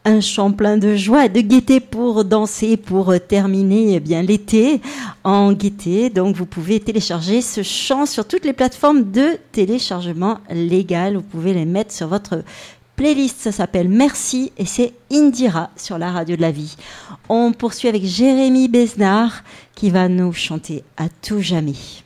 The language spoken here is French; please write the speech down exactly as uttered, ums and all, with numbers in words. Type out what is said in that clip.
Un chant plein de joie et de gaieté pour danser, pour terminer eh bien, l'été en gaieté. Donc vous pouvez télécharger ce chant sur toutes les plateformes de téléchargement légal. Vous pouvez les mettre sur votre playlist. Ça s'appelle Merci et c'est Indira sur la radio de la vie. On poursuit avec Jérémy Besnard qui va nous chanter À tout jamais.